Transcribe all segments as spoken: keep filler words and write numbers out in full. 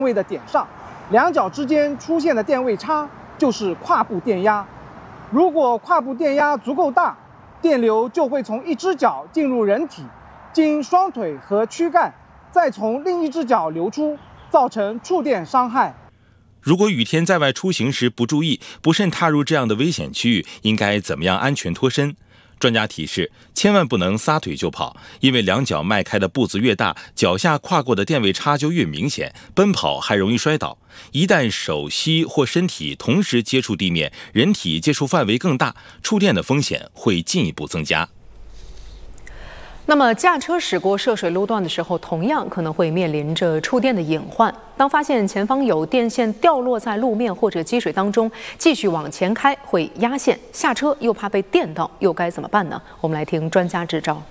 位的点上，两角之间出现的电位差就是跨步电压。如果跨步电压足够大，电流就会从一只脚进入人体，经双腿和躯干，再从另一只脚流出，造成触电伤害。 如果雨天在外出行时不注意，不慎踏入这样的危险区域，应该怎么样安全脱身？专家提示，千万不能撒腿就跑，因为两脚迈开的步子越大，脚下跨过的电位差就越明显，奔跑还容易摔倒。一旦手膝或身体同时接触地面，人体接触范围更大，触电的风险会进一步增加。 那么驾车驶过涉水路段的时候，同样可能会面临着触电的隐患。当发现前方有电线掉落在路面或者积水当中，继续往前开会压线，下车又怕被电到，又该怎么办呢？我们来听专家支招。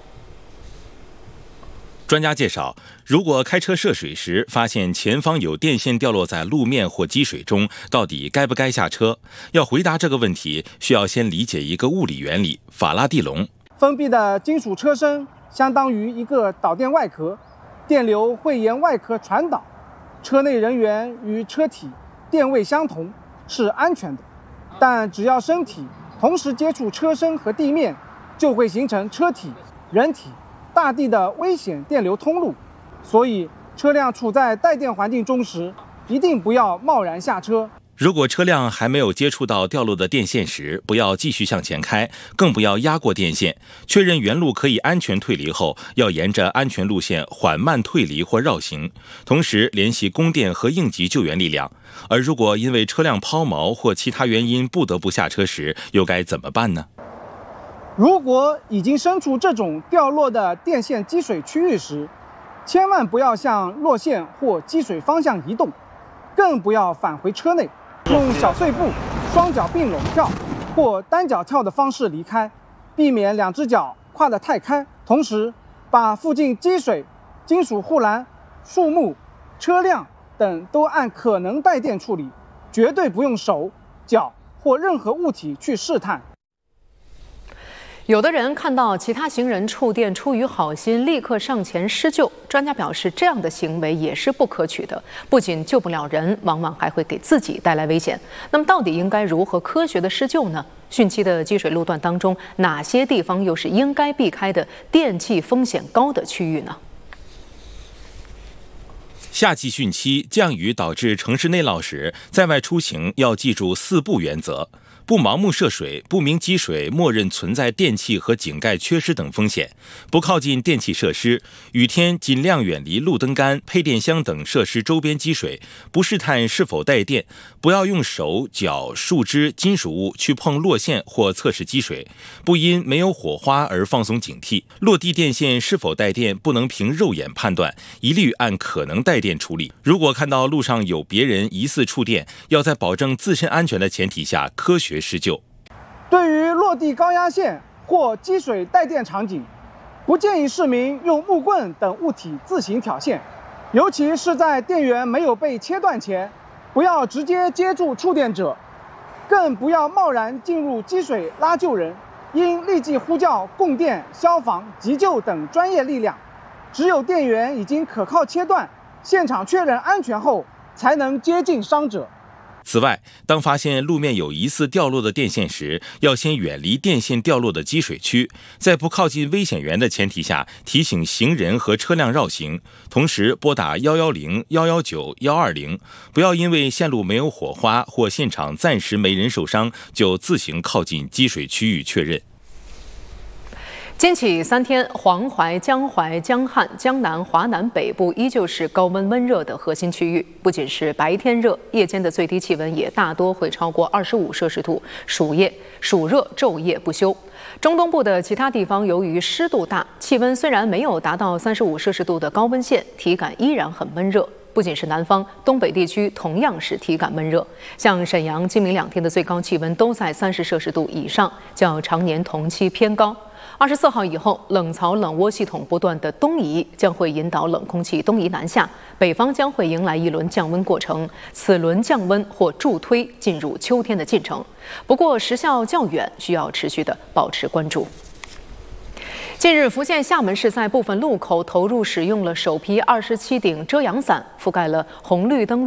专家介绍，如果开车涉水时发现前方有电线掉落在路面或积水中，到底该不该下车？要回答这个问题，需要先理解一个物理原理——法拉第笼。 封闭的金属车身相当于一个导电外壳，电流会沿外壳传导，车内人员与车体电位相同，是安全的。但只要身体同时接触车身和地面，就会形成车体、人体、大地的危险电流通路。所以，车辆处在带电环境中时，一定不要贸然下车。 如果车辆还没有接触到掉落的电线时，不要继续向前开，更不要压过电线。确认原路可以安全退离后，要沿着安全路线缓慢退离或绕行，同时联系供电和应急救援力量。而如果因为车辆抛锚或其他原因不得不下车时，又该怎么办呢？ 如果已经身处这种掉落的电线积水区域时，千万不要向落线或积水方向移动，更不要返回车内。用小碎步、双脚并拢跳或单脚跳的方式离开，避免两只脚跨得太开。同时，把附近积水、金属护栏、树木、车辆等都按可能带电处理，绝对不用手、脚或任何物体去试探。 有的人看到其他行人触电，出于好心立刻上前施救。专家表示，这样的行为也是不可取的，不仅救不了人，往往还会给自己带来危险。那么，到底应该如何科学的施救呢？汛期的积水路段当中，哪些地方又是应该避开的电气风险高的区域呢？ 夏季汛期，降雨导致城市内涝时，在外出行要记住四不原则。不盲目涉水，不明积水默认存在电器和井盖缺失等风险，不靠近电气设施，雨天尽量远离路灯杆、配电箱等设施周边积水，不试探是否带电，不要用手、脚、树枝、金属物去碰落线或测试积水，不因没有火花而放松警惕。落地电线是否带电，不能凭肉眼判断，一律按可能带电处理。如果看到路上有别人疑似触电，要在保证自身安全的前提下科学施救。 对于落地高压线或积水带电场景，不建议市民用木棍等物体自行挑线，尤其是在电源没有被切断前，不要直接接触触电者，更不要贸然进入积水拉救人，应立即呼叫供电、消防、急救等专业力量。只有电源已经可靠切断，现场确认安全后，才能接近伤者。 此外，当发现路面有疑似掉落的电线时，要先远离电线掉落的积水区，在不靠近危险源的前提下，提醒行人和车辆绕行，同时拨打一一零、一一九、一二零，不要因为线路没有火花或现场暂时没人受伤，就自行靠近积水区域确认。 今起三天，黄淮、江淮、江汉、江南、华南北部依旧是高温温热的核心区域。不仅是白天热，夜间的最低气温也大多会超过二十五摄氏度，暑夜暑热昼夜不休。中东部的其他地方由于湿度大，气温虽然没有达到三十五摄氏度的高温线，体感依然很温热。不仅是南方，东北地区同样是体感闷热。像沈阳、今明两天的最高气温都在三十摄氏度以上，较常年同期偏高。二十四号以后，冷槽冷涡系统不断的东移，将会引导冷空气东移南下，北方将会迎来一轮降温过程。此轮降温或助推进入秋天的进程，不过时效较远，需要持续的保持关注。近日，福建厦门市在部分路口投入使用了首批二十七顶遮阳伞，覆盖了红绿灯路。